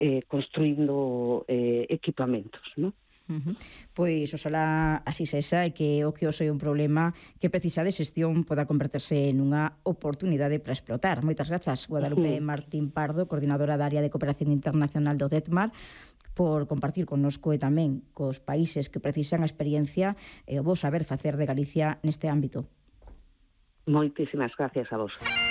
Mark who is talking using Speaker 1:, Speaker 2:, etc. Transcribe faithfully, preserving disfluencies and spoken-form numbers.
Speaker 1: eh, construindo eh, equipamentos, non?
Speaker 2: Uh -huh. Pois oxalá así sexa e que o que hoxe é un problema que precisa de xestión poda converterse nunha oportunidade para explotar. Moitas grazas, Guadalupe uh -huh. Martín Pardo, coordinadora da área de cooperación internacional do DETMAR, por compartir connosco e tamén cos países que precisan a experiencia e o bo saber facer de Galicia neste ámbito.
Speaker 1: Moitísimas gracias a vos.